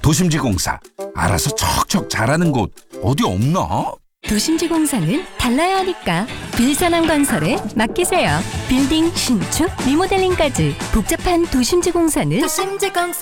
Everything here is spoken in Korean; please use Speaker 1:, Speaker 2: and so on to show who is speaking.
Speaker 1: 도심지공사, 알아서 척척 잘하는 곳 어디 없나?
Speaker 2: 도심지공사는 달라야 하니까 빌산암건설에 맡기세요. 빌딩 신축, 리모델링까지 복잡한 도심지공사는